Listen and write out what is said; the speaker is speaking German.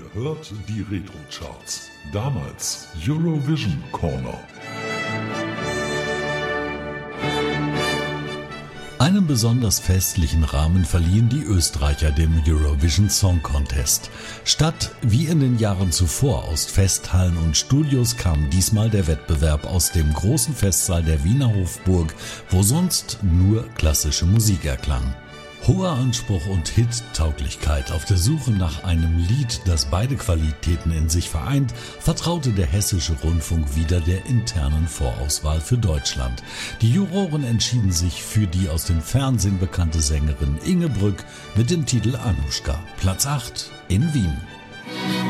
hört die Retro-Charts. Damals Eurovision Corner. Einen besonders festlichen Rahmen verliehen die Österreicher dem Eurovision Song Contest. Statt wie in den Jahren zuvor aus Festhallen und Studios kam diesmal der Wettbewerb aus dem großen Festsaal der Wiener Hofburg, wo sonst nur klassische Musik erklang. Hoher Anspruch und Hit-Tauglichkeit auf der Suche nach einem Lied, das beide Qualitäten in sich vereint, vertraute der Hessische Rundfunk wieder der internen Vorauswahl für Deutschland. Die Juroren entschieden sich für die aus dem Fernsehen bekannte Sängerin Inge Brück mit dem Titel Anuschka, Platz 8 in Wien.